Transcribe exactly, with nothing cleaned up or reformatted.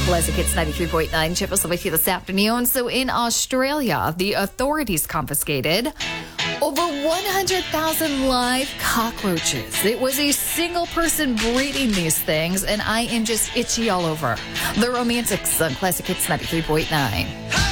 Classic Hits ninety-three point nine. Chip was with you this afternoon. So in Australia, the authorities confiscated over one hundred thousand live cockroaches. It was a single person breeding these things, and I am just itchy all over. The Romantics on Classic Hits ninety-three point nine.